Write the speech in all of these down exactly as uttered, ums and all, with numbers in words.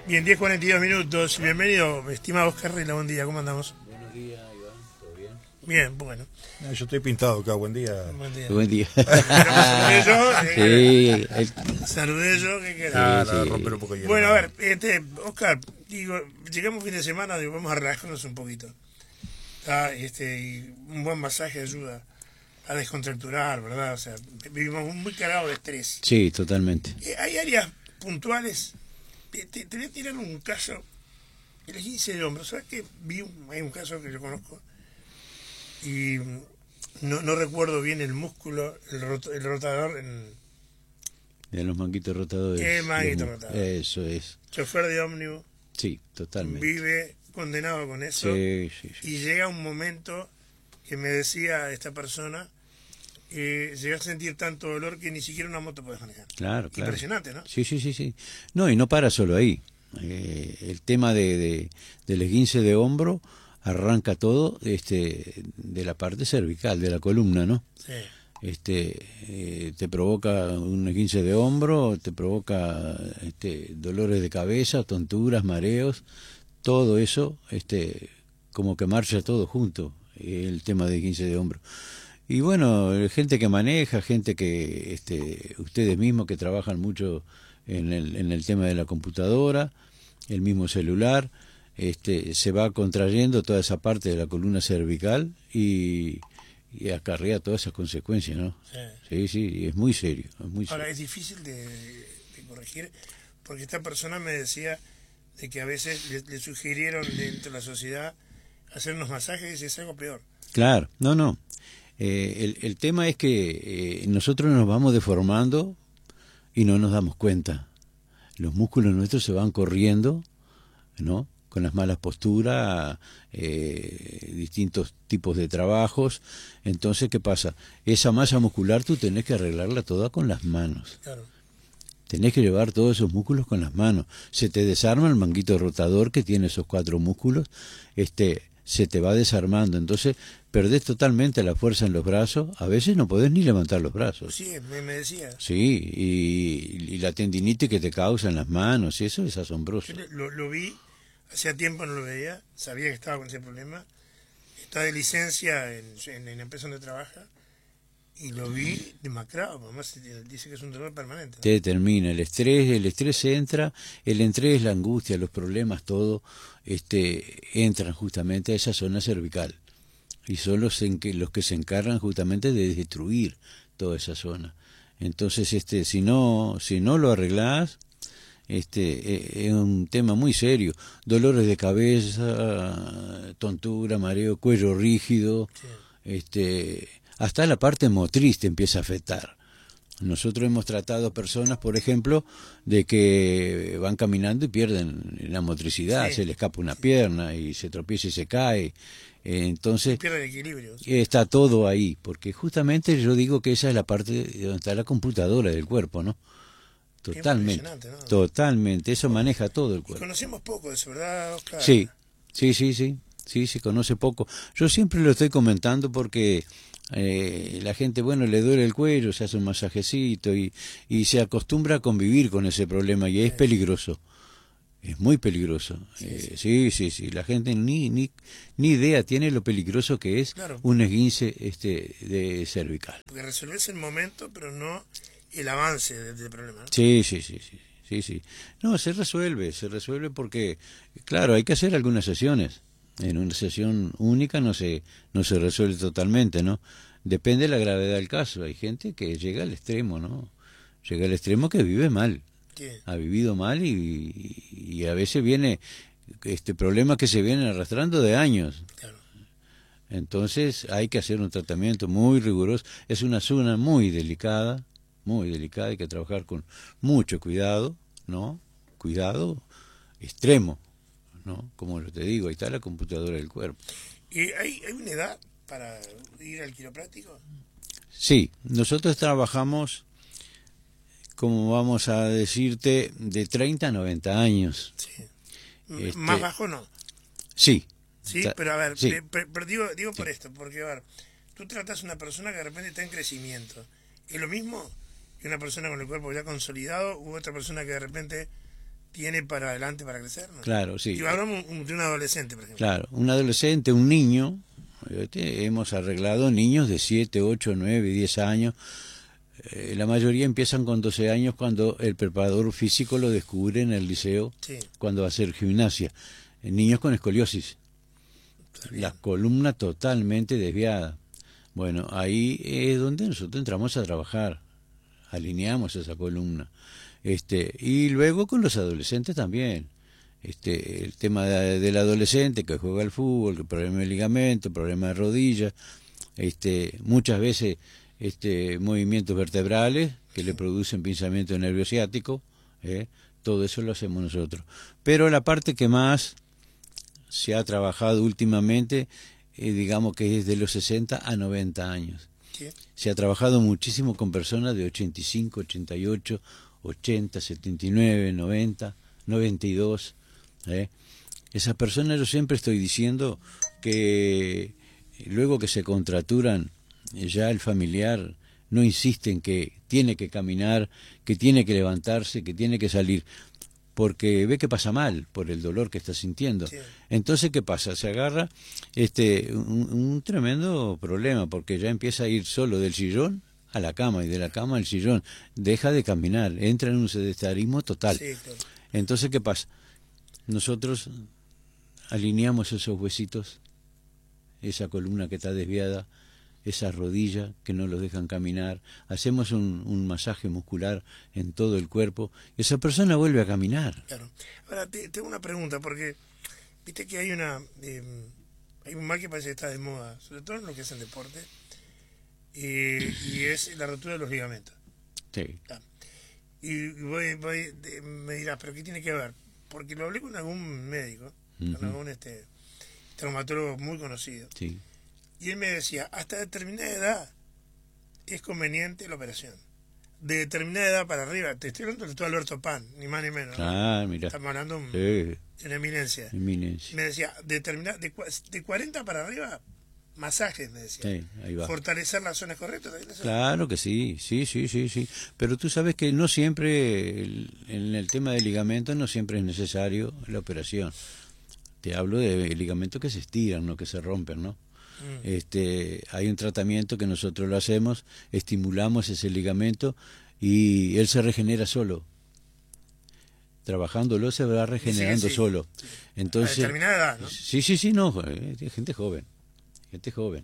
Bien, diez cuarenta y dos minutos. Bienvenido, estimado Oscar Rela, buen día, ¿cómo andamos? Buenos días, Iván, ¿todo bien? Bien, bueno. No, yo estoy pintado acá, buen día. Buen día. Buen día. Saludé yo, Sí, el- saludé yo, ¿qué querés? Ah, Sí, no, sí. romper un poco de hielo. Bueno, a ver, este, Oscar, digo, llegamos fin de semana, digo, vamos a relajarnos un poquito. Ah, este, y un buen masaje ayuda a descontracturar, ¿verdad? O sea, vivimos muy cargados de estrés. sí, totalmente. Eh, hay áreas puntuales. Te, te- te voy a tirar un caso, el quince de hombro. ¿Sabes qué? Vi un, hay un caso que yo conozco y mm, no, no recuerdo bien el músculo, el, rot- el rotador, en De los manguitos rotadores. El manguito Los- rotador. Eso es. chofer de ómnibus, Sí, totalmente. vive condenado con eso. Sí, sí, sí. Y llega un momento que me decía esta persona, eh, llega a sentir tanto dolor que ni siquiera una moto puedes manejar. Claro, claro. Impresionante, ¿no? Sí, sí, sí, sí. No, y no para solo ahí. Eh, el tema de, de, del esguince de hombro arranca todo este, de la parte cervical, de la columna, ¿no? Sí. Este, eh, te provoca un esguince de hombro, te provoca este, dolores de cabeza, tonturas, mareos, todo eso, este, como que marcha todo junto, eh, el tema de esguince de hombro. Y bueno, eh, gente que maneja, gente que, este, ustedes mismos que trabajan mucho en el, en el tema de la computadora, el mismo celular, este, se va contrayendo toda esa parte de la columna cervical y, y acarrea todas esas consecuencias, ¿no? Sí. Sí, sí, es muy serio, es muy Ahora, serio. es difícil de, de corregir porque esta persona me decía de que a veces le, le sugirieron dentro de la sociedad hacer unos masajes y es algo peor. Claro, no, no. Eh, el, el tema es que eh, nosotros nos vamos deformando y no nos damos cuenta. Los músculos nuestros se van corriendo, ¿no? Con las malas posturas, eh, distintos tipos de trabajos. Entonces, ¿qué pasa? Esa masa muscular tú tenés que arreglarla toda con las manos. Claro. Tenés que llevar todos esos músculos con las manos. Se te desarma el manguito rotador que tiene esos cuatro músculos, este, se te va desarmando. Entonces, perdés totalmente la fuerza en los brazos. A veces no podés ni levantar los brazos. Sí, me, me decía. Sí, y, y la tendinitis que te causa en las manos, eso es asombroso. Yo le- lo, lo vi, hacía tiempo no lo veía, sabía que estaba con ese problema. Está de licencia en, en, en la empresa donde trabaja y lo vi demacrado. Además, dice que es un dolor permanente, ¿no? Te termina el estrés, el estrés entra, el estrés, la angustia, los problemas, todo, este, entran justamente a esa zona cervical. Y son los, en que, los que se encargan justamente de destruir toda esa zona. Entonces, este, si no, si no lo arreglás, este, eh, es un tema muy serio. Dolores de cabeza, tontura, mareo, cuello rígido, Sí. este, hasta la parte motriz te empieza a afectar. Nosotros hemos tratado personas, por ejemplo, de que van caminando y pierden la motricidad, Sí. se le escapa una pierna y se tropieza y se cae. Eh, Entonces, Pierde el equilibrio. está todo ahí, porque justamente yo digo que esa es la parte donde está la computadora del cuerpo, ¿no? Totalmente, impresionante, ¿no? totalmente, eso maneja todo el Y cuerpo. conocemos poco de eso, ¿verdad, Oscar? Sí, sí, sí, sí, sí, se conoce poco. Yo siempre lo estoy comentando porque eh, la gente, bueno, le duele el cuello, se hace un masajecito y, y se acostumbra a convivir con ese problema y es peligroso. Es muy peligroso. Sí, Eh, sí, sí, sí. La gente ni, ni, ni idea tiene lo peligroso que es Claro. un esguince este, de cervical. Porque resolvés el momento, pero no el avance del, del problema, ¿no? Sí, sí, sí, sí, sí, sí. No, se resuelve, se resuelve porque, claro, hay que hacer algunas sesiones. En una sesión única no se, no se resuelve totalmente, ¿no? Depende de la gravedad del caso. Hay gente que llega al extremo, ¿no? Llega al extremo que vive mal. Sí. Ha vivido mal y, y a veces viene este problema que se vienen arrastrando de años. Claro. Entonces hay que hacer un tratamiento muy riguroso. Es una zona muy delicada, muy delicada, hay que trabajar con mucho cuidado, ¿no? Cuidado extremo, ¿no? Como te digo, ahí está la computadora del cuerpo. ¿Y hay, hay una edad para ir al quiropráctico? Sí, nosotros trabajamos, como vamos a decirte, de treinta a noventa años. Sí. Este- Más bajo no. Sí. Sí, Ta- pero a ver, sí. pe- pe- pero digo, digo por esto, porque a ver, tú tratas a una persona que de repente está en crecimiento. ¿Es lo mismo que una persona con el cuerpo ya consolidado u otra persona que de repente tiene para adelante para crecer, ¿no? Claro, sí. Y hablamos de un adolescente, por ejemplo. Claro, un adolescente, un niño, este, hemos arreglado niños de siete, ocho, nueve, diez años. Eh, la mayoría empiezan con doce años cuando el preparador físico lo descubre en el liceo, Sí. cuando va a hacer gimnasia. Eh, niños con escoliosis, la columna totalmente desviada. Bueno, ahí es donde nosotros entramos a trabajar, alineamos esa columna. Este, y luego con los adolescentes también. Este, el tema de, del adolescente que juega al fútbol, el problema de ligamento, el problema de rodillas, este, muchas veces este, movimientos vertebrales que le producen pinzamiento de nervio ciático, ¿eh? Todo eso lo hacemos nosotros. Pero la parte que más se ha trabajado últimamente, eh, digamos que es de los sesenta a noventa años. ¿Sí? Se ha trabajado muchísimo con personas de ochenta y cinco, ochenta y ocho, ochenta, setenta y nueve, noventa, noventa y dos. ¿eh? Esas personas, yo siempre estoy diciendo que luego que se contracturan, ya el familiar no insiste en que tiene que caminar, que tiene que levantarse, que tiene que salir, porque ve que pasa mal por el dolor que está sintiendo. Sí. Entonces, ¿qué pasa? Se agarra este un, un tremendo problema, porque ya empieza a ir solo del sillón a la cama y de la cama al sillón, deja de caminar, entra en un sedentarismo total. Sí, claro. Entonces, ¿qué pasa? Nosotros alineamos esos huesitos, esa columna que está desviada, esa rodilla que no los dejan caminar, hacemos un, un masaje muscular en todo el cuerpo y esa persona vuelve a caminar. Claro. Ahora, te, tengo una pregunta, porque viste que hay una eh, hay un mal que parece que está de moda, sobre todo en lo que es el deporte, eh, y es la rotura de los ligamentos. Sí. Ah. Y voy, voy, de- me dirás, ¿pero qué tiene que ver? Porque lo hablé con algún médico, Ujú. con algún este, traumatólogo muy conocido, Sí. y él me decía, hasta determinada edad es conveniente la operación. De determinada edad para arriba, te estoy hablando del doctor Alberto Pan, ni más ni menos. ¿no? Ah, mira. Estamos hablando de un- Sí, de una eminencia. eminencia. Me decía, determinada, de, cua- de cuarenta para arriba, masajes, me decía. Sí, ahí va. Fortalecer las zonas correctas. ¿sabes eso? Claro que sí, sí, sí, sí, sí. Pero tú sabes que no siempre, el- en el tema de ligamentos, no siempre es necesario la operación. Te hablo de ligamentos que se estiran, no que se rompen, ¿no? Mm. Este, hay un tratamiento que nosotros lo hacemos, estimulamos ese ligamento y él se regenera solo. Trabajándolo se va regenerando sí. solo. Sí. Entonces, A determinada edad, ¿no? sí, sí, sí, no, eh, gente joven, gente joven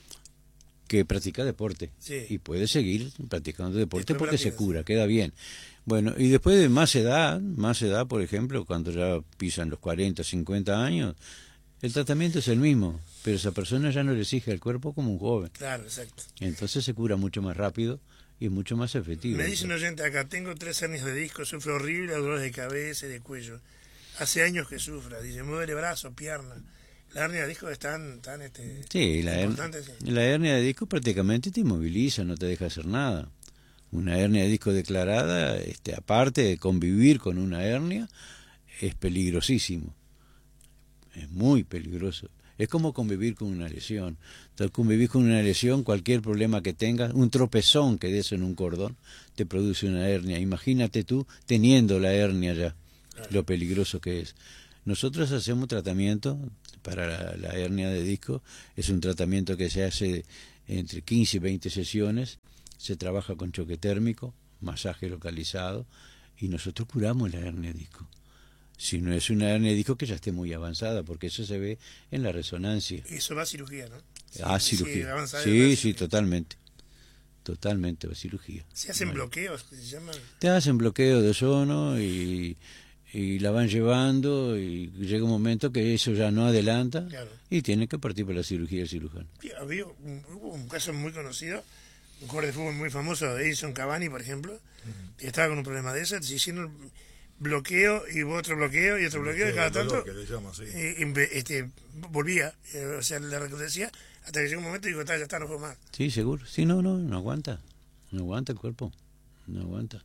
que practica deporte Sí. y puede seguir practicando deporte Después porque se practica, cura, queda bien. Bueno, y después de más edad, más edad, por ejemplo, cuando ya pisan los cuarenta, cincuenta años, el tratamiento es el mismo, pero esa persona ya no le exige al cuerpo como un joven. Claro, exacto. Entonces se cura mucho más rápido y mucho más efectivo. Me dice un oyente acá, tengo tres hernias de disco, sufro horrible dolores de cabeza y de cuello. Hace años que sufra, dice, me duele brazo, pierna. Las hernias de disco están tan este, Sí, la, her- importantes. Sí. la hernia de disco prácticamente te inmoviliza, no te deja hacer nada. Una hernia de disco declarada, este, aparte de convivir con una hernia, es peligrosísimo. Es muy peligroso. Es como convivir con una lesión. Entonces, convivir con una lesión, cualquier problema que tengas, un tropezón que des en un cordón, te produce una hernia. Imagínate tú teniendo la hernia ya, lo peligroso que es. Nosotros hacemos tratamiento para la, la hernia de disco, es un tratamiento que se hace entre quince y veinte sesiones, se trabaja con choque térmico, masaje localizado, y nosotros curamos la hernia de disco. Si no es una hernia de disco que ya esté muy avanzada, porque eso se ve en la resonancia. Eso va a cirugía, ¿no? Ah, Sí, cirugía. avanzada, Sí, va a sí, cirugía. totalmente. Totalmente, va a cirugía. Se hacen Bueno. bloqueos, que se llaman. Te hacen bloqueo de ozono y, y la van llevando y llega un momento que eso ya no adelanta Claro. y tiene que partir por la cirugía del cirujano. Sí, había un, hubo un caso muy conocido, un jugador de fútbol muy famoso, Edison Cavani, por ejemplo, que estaba con un problema de eso, se hicieron bloqueo y otro bloqueo y otro bloqueo, y cada tanto Que le llaman, sí. eh, inve- este, volvía, eh, o sea, le recrudecía, hasta que llegó un momento y dijo, está, ya está, no puedo más. Sí, seguro. Sí, no, no, no aguanta. No aguanta el cuerpo. No aguanta.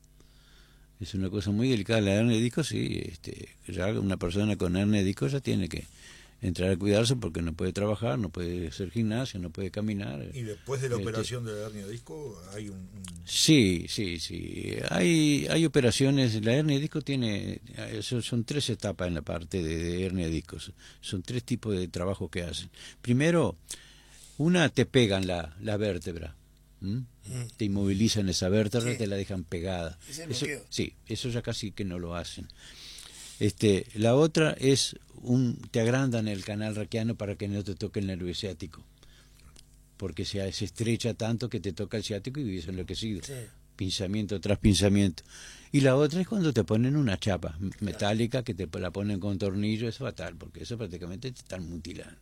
Es una cosa muy delicada. La hernia de disco, sí. Este, ya una persona con hernia de disco ya tiene que entrar a cuidarse porque no puede trabajar, no puede hacer gimnasia, no puede caminar. ¿Y después de la Este, operación de la hernia de disco hay un...? un... Sí, sí, sí. Hay, hay operaciones, la hernia de disco tiene, son, son tres etapas en la parte de, de hernia de discos. Son tres tipos de trabajo que hacen. Primero, una te pegan la, la vértebra. ¿Mm? Mm. Te inmovilizan esa vértebra, sí. Te la dejan pegada. Eso, sí, eso ya casi que no lo hacen. Este, la otra es un, te agrandan el canal raquiano para que no te toque el nervio ciático, porque se, se estrecha tanto que te toca el ciático y vives enloquecido. Sí. Pinzamiento tras pinzamiento. Y la otra es cuando te ponen una chapa metálica que te la ponen con tornillo, es fatal, porque eso prácticamente te están mutilando.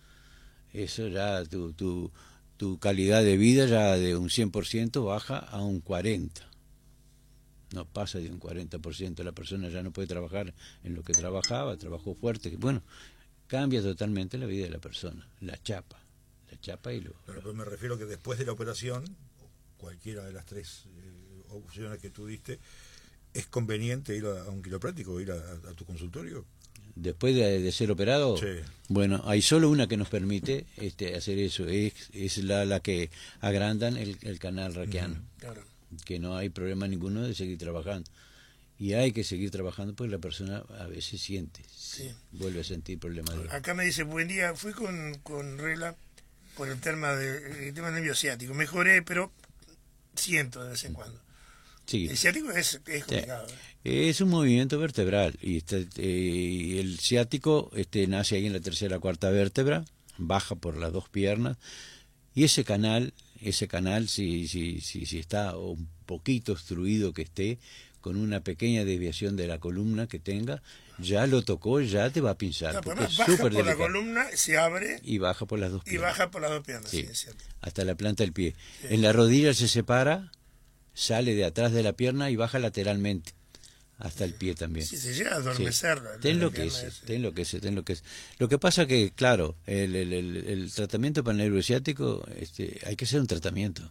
Eso ya tu, tu, tu calidad de vida ya de un cien por ciento baja a un cuarenta por ciento. No pasa de un cuarenta por ciento, la persona ya no puede trabajar en lo que trabajaba, trabajó fuerte, bueno, cambia totalmente la vida de la persona, la chapa, la chapa y lo... Pero pues me refiero que después de la operación, cualquiera de las tres eh, opciones que tú diste, ¿es conveniente ir a, a un quiropráctico, ir a, a tu consultorio? Después de, de ser operado, sí. Bueno, hay solo una que nos permite este, hacer eso, es, es la, la que agrandan el, el canal raquiano. Uh-huh. Claro. Que no hay problema ninguno de seguir trabajando. Y hay que seguir trabajando porque la persona a veces siente, sí. Vuelve a sentir problemas. De... Acá me dice, buen día, fui con, con Rela por el tema de el tema nervio ciático. Mejoré, pero siento de vez en cuando. Sí. El ciático es, es complicado. ¿eh? Es un movimiento vertebral y este, eh, el ciático este, nace ahí en la tercera cuarta vértebra, baja por las dos piernas y ese canal, ese canal si, si, si, si está un poquito obstruido que esté, con una pequeña desviación de la columna que tenga, ya lo tocó, ya te va a pinchar. No, porque es baja súper por delicado. La columna, se abre y baja por las dos y piernas. baja por las dos piernas, sí, sí, hasta la planta del pie. Sí. En la rodilla se separa, sale de atrás de la pierna y baja lateralmente hasta el pie también. Sí, se llega a adormecer. Sí. Te enloquece, te enloquece, te enloquece. Lo que pasa que, claro, el, el, el, el tratamiento para el nervio ciático, este, hay que hacer un tratamiento.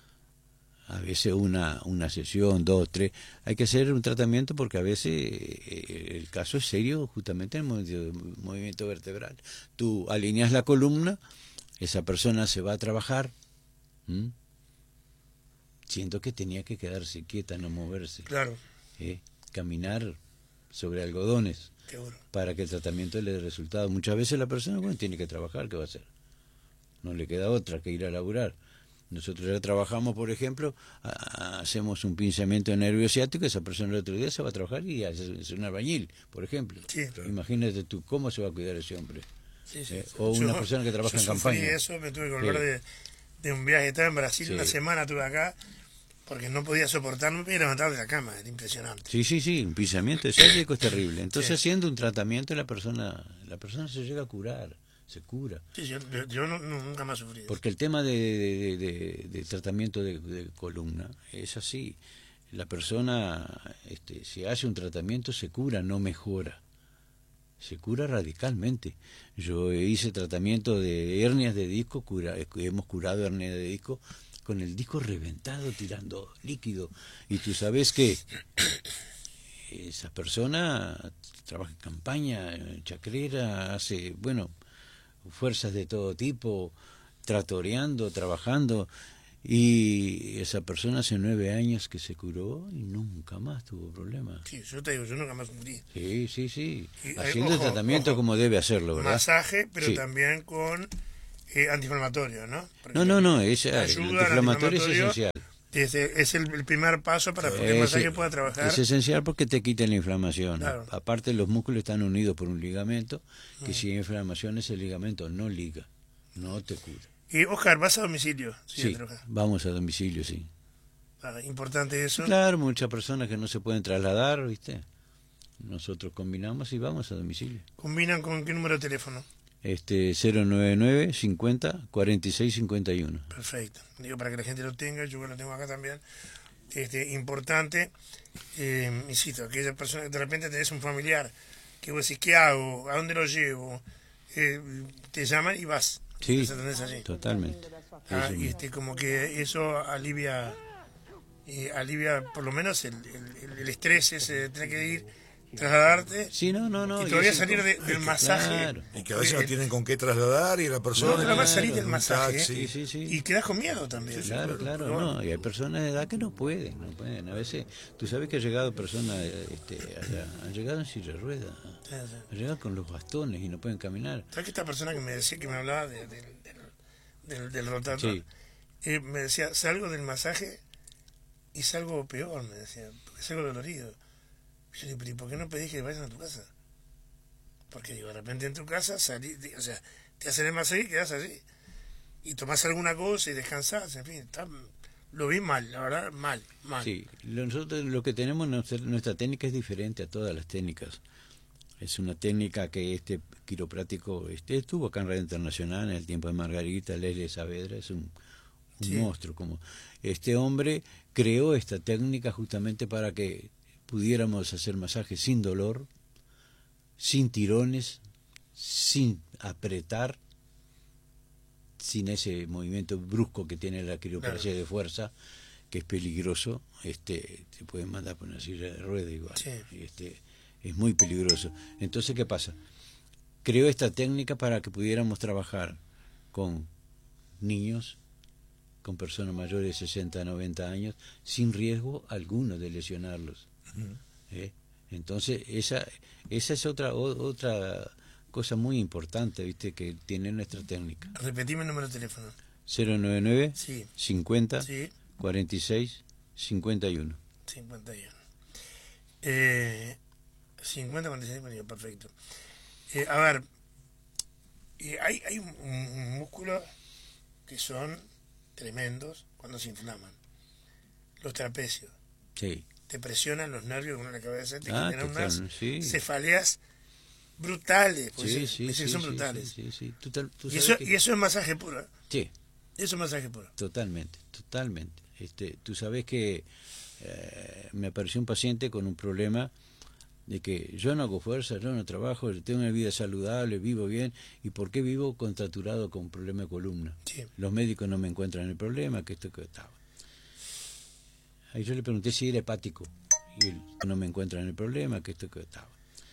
A veces una, una sesión, dos, tres. Hay que hacer un tratamiento porque a veces eh, el caso es serio justamente en el movimiento, movimiento vertebral. Tú alineas la columna, esa persona se va a trabajar. ¿Mm? Siento que tenía que quedarse quieta, no moverse. Claro. ¿Eh? Caminar sobre algodones. Seguro. Para que el tratamiento le dé resultado. Muchas veces la persona, bueno, tiene que trabajar, ¿qué va a hacer? No le queda otra que ir a laburar. Nosotros ya trabajamos, por ejemplo, a, hacemos un pinzamiento de nervio ciático, esa persona el otro día se va a trabajar y hace un albañil, por ejemplo. Sí, claro. Imagínate tú, ¿cómo se va a cuidar ese hombre? Sí, sí, eh, sí. O yo, una persona que trabaja en campaña. Eso, me tuve que volver sí. de, de un viaje, estaba en Brasil, sí. Una semana estuve acá, porque no podía soportar, no podía levantar de la cama, era impresionante. Sí, sí, sí, un pinzamiento ciático es terrible. Entonces, sí. Haciendo un tratamiento, la persona, la persona se llega a curar. Se cura. Sí, yo, yo no, no, nunca más sufrí. Porque el tema de, de, de, de tratamiento de, de columna es así. La persona, este, si hace un tratamiento, se cura, no mejora. Se cura radicalmente. Yo hice tratamiento de hernias de disco, cura, hemos curado hernias de disco con el disco reventado, tirando líquido. Y tú sabes que esa persona trabaja en campaña, en chacrera, hace, bueno... fuerzas de todo tipo, tratoreando, trabajando, y esa persona hace nueve años que se curó y nunca más tuvo problemas. Sí, yo te digo, yo nunca más morí. Sí, sí, sí, y, haciendo ojo, el tratamiento ojo, como debe hacerlo, ¿verdad? Masaje, pero sí. También con eh, antiinflamatorio, ¿no? Porque no, no, no, es, el antiinflamatorio es esencial. Es, es el, el primer paso para que el masaje pueda trabajar. Es esencial porque te quita la inflamación. Claro. Aparte, los músculos están unidos por un ligamento, que mm. si hay inflamación, ese ligamento no liga, no te cura. Y Oscar, ¿vas a domicilio? Sí, sí, vamos a domicilio, sí. Ah, importante eso. Claro, muchas personas que no se pueden trasladar, ¿viste? Nosotros combinamos y vamos a domicilio. ¿Combinan con qué número de teléfono? Este cero nueve nueve, cincuenta, cuarenta y seis, cincuenta y uno. Perfecto. Digo, para que la gente lo tenga, yo lo tengo acá también. Este, importante, eh, insisto, aquella persona que de repente tenés un familiar que vos decís, ¿qué hago? ¿A dónde lo llevo? Eh, te llaman y vas. Sí, allí. Totalmente. Ah, y este, como que eso alivia, eh, alivia por lo menos el, el, el estrés ese de tener que ir trasladarte Sí, no, no, no. y todavía eso- salir de- del masaje. Claro. Y que a veces no Eh, tienen con qué trasladar y la persona... No, nada más Claro, salir del un masaje taxi. Sí, sí, sí. y quedás con miedo también. Claro, claro, Pero bueno, no, y hay personas de edad que no pueden, no pueden. A veces, tú sabes que ha llegado personas, este, allá, han llegado en silla de ruedas, sí, sí. han llegado con los bastones y no pueden caminar. ¿Sabes que esta persona que me decía, que me hablaba de- de- del, del, del rotator, Sí. eh, me decía, salgo del masaje y salgo peor, me decía, porque salgo dolorido. Yo le digo, pero ¿y por qué no pedís que vayan a tu casa? Porque digo, de repente en tu casa salí, o sea, te hacen el masaje y quedás allí. Y tomás alguna cosa y descansás, en fin, está, lo vi mal, la verdad, mal, mal. Sí, lo- nosotros lo que tenemos, nuestra, nuestra técnica es diferente a todas las técnicas. Es una técnica que este quiropráctico este, estuvo acá en Radio Internacional en el tiempo de Margarita, Leslie Saavedra, es un, un Sí. monstruo. Como este hombre creó esta técnica justamente para que pudiéramos hacer masajes sin dolor, sin tirones, sin apretar, sin ese movimiento brusco que tiene la quiropráctica de fuerza, que es peligroso. Este, te pueden mandar por una silla de ruedas igual. Sí. Este, es muy peligroso. Entonces, ¿qué pasa? Creó esta técnica para que pudiéramos trabajar con niños, con personas mayores de sesenta, noventa años, sin riesgo alguno de lesionarlos. ¿Eh? Entonces, esa esa es otra o- otra cosa muy importante, ¿viste? Que tiene nuestra técnica. Repetime el número de teléfono. cero nueve nueve, Sí, cincuenta, sí, cuarenta y seis, cincuenta y uno. cincuenta y uno. Eh, cincuenta, cuarenta y seis, bueno, perfecto. Eh, a ver, eh, hay, hay un, un- un músculo que son tremendos cuando se inflaman. Los trapecios. Sí. Te presionan los nervios con la cabeza, te Ah, generan unas total, sí. cefaleas brutales. Pues Sí, sí, sí, sí, son sí, brutales. sí, sí, sí. Tú tal- tú Y, sabes eso, que- y eso es masaje puro. ¿eh? Sí, Eso es masaje puro. totalmente, totalmente. Este, tú sabes que eh, me apareció un paciente con un problema de que yo no hago fuerza, yo no trabajo, tengo una vida saludable, vivo bien, ¿y por qué vivo contracturado con problema de columna? Sí. Los médicos no me encuentran el problema, que esto que estaba. Ahí yo le pregunté si era hepático, y él, no me encuentran el problema, que esto que estaba.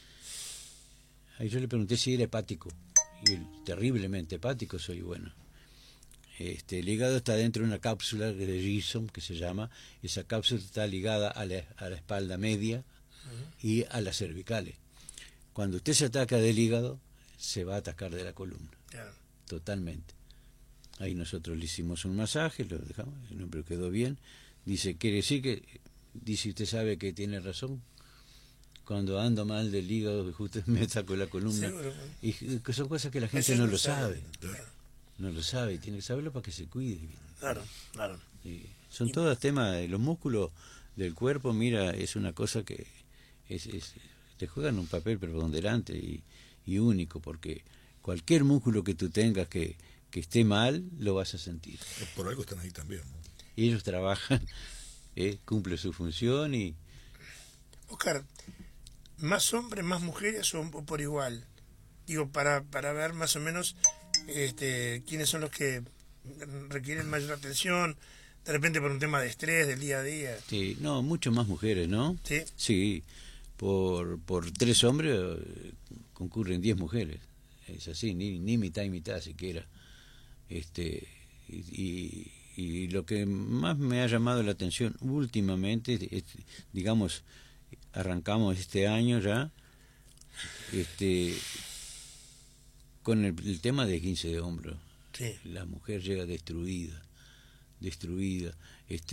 Ahí yo le pregunté si era hepático, y él, terriblemente hepático soy, bueno. Este, el hígado está dentro de una cápsula de Grissom, que se llama, esa cápsula está ligada a la, a la espalda media y a las cervicales. Cuando usted se ataca del hígado, se va a atacar de la columna, Claro. totalmente. Ahí nosotros le hicimos un masaje, lo dejamos, el hombre quedó bien. Dice, quiere decir que, dice, usted sabe que tiene razón. Cuando ando mal del hígado, justo me saco la columna. Seguro. Y que son cosas que la gente Eso no no lo sabe. sabe. No lo sabe, y tiene que saberlo para que se cuide. Claro, claro. Y son todos temas de los músculos del cuerpo, mira, es una cosa que es, es, te juegan un papel preponderante y, y único, porque cualquier músculo que tú tengas que, que esté mal, lo vas a sentir. Por algo están ahí también, ¿no? Y ellos trabajan, eh, cumple su función y Oscar, ¿más hombres, más mujeres o o por igual? Digo, para, para ver más o menos este, quiénes son los que requieren mayor atención, de repente por un tema de estrés del día a día. sí, no, mucho más mujeres, ¿no? ¿Sí? Sí, por, por tres hombres eh, concurren diez mujeres. Es así, ni, ni mitad y mitad siquiera. Este, y, y, y lo que más me ha llamado la atención últimamente, es, digamos, arrancamos este año ya, este, con el, el tema de quince de hombro. Sí. La mujer llega destruida, destruida. Este,